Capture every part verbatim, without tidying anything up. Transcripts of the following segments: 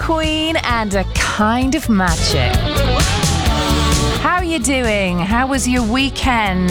Queen and A Kind of Magic. How are you doing? How was your weekend?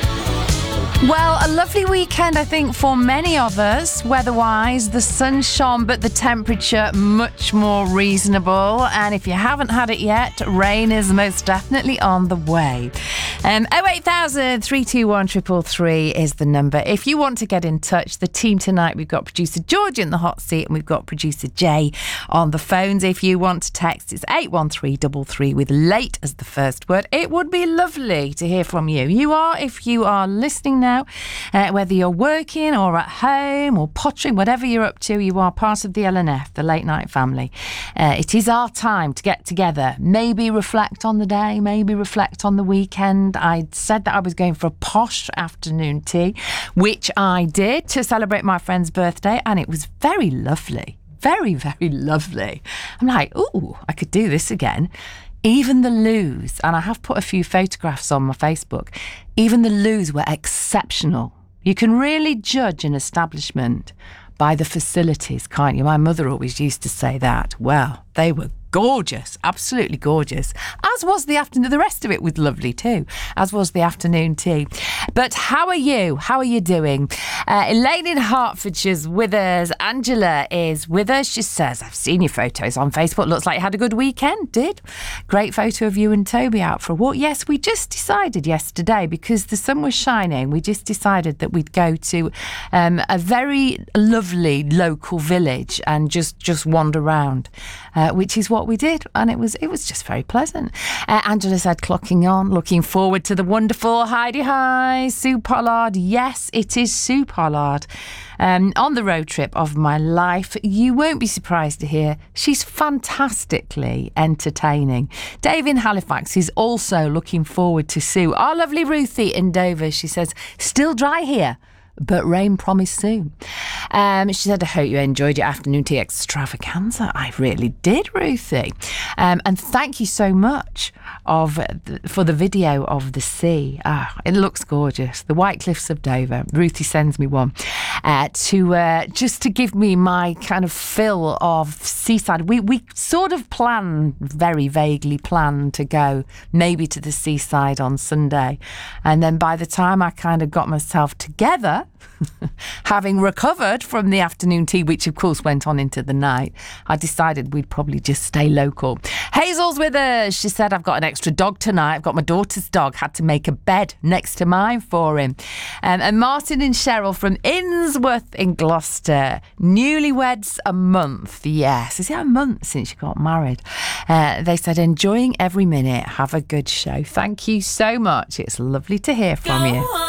Well, a lovely weekend, I think, for many of us. Weather-wise, the sun shone, but the temperature much more reasonable. And if you haven't had it yet, rain is most definitely on the way. Um, oh eight thousand, three two one, three three three is the number. If you want to get in touch, the team tonight, we've got producer George in the hot seat and we've got producer Jay on the phones. If you want to text, it's eight one three three three with late as the first word. It would be lovely to hear from you. You are, if you are listening now, uh, whether you're working or at home or pottering, whatever you're up to, you are part of the L N F, the late night family. Uh, it is our time to get together, maybe reflect on the day, maybe reflect on the weekend. I said that I was going for a posh afternoon tea, which I did to celebrate my friend's birthday, and it was very lovely. Very, very lovely. I'm like, ooh, I could do this again. Even the loos, and I have put a few photographs on my Facebook, even the loos were exceptional. You can really judge an establishment by the facilities, can't you? My mother always used to say that. Well, they were gorgeous, absolutely gorgeous. As was the afternoon, the rest of it was lovely too, as was the afternoon tea. But how are you? How are you doing? Uh, Elaine in Hertfordshire's with us. Angela is with us. She says, I've seen your photos on Facebook. Looks like you had a good weekend. Did? Great photo of you and Toby out for a walk. Yes, we just decided yesterday, because the sun was shining, we just decided that we'd go to um, a very lovely local village and just, just wander around, uh, which is what we did, and it was it was just very pleasant. Uh, Angela said, clocking on, looking forward to the wonderful Heidi Hi, Sue Pollard. Yes, it is Sue Pollard. Um, on the road trip of my life. You won't be surprised to hear she's fantastically entertaining. Dave in Halifax is also looking forward to Sue. Our lovely Ruthie in Dover, she says, still dry here, but rain promised soon. Um, she said, I hope you enjoyed your afternoon tea extravaganza. I really did, Ruthie. Um, and thank you so much of the, for the video of the sea. Ah, it looks gorgeous. The White Cliffs of Dover. Ruthie sends me one uh, to uh, just to give me my kind of fill of seaside. We, we sort of planned, very vaguely planned to go maybe to the seaside on Sunday. And then by the time I kind of got myself together, having recovered from the afternoon tea, which of course went on into the night, I decided we'd probably just stay local. Hazel's with us. She said, I've got an extra dog tonight. I've got my daughter's dog. Had to make a bed next to mine for him. Um, and Martin and Cheryl from Innsworth in Gloucester. Newlyweds a month. Yes. Is it a month since you got married? Uh, they said, enjoying every minute. Have a good show. Thank you so much. It's lovely to hear from you.